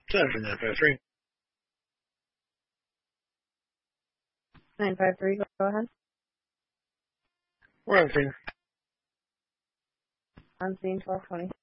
953. 953, go ahead. We're on scene. On scene 1220.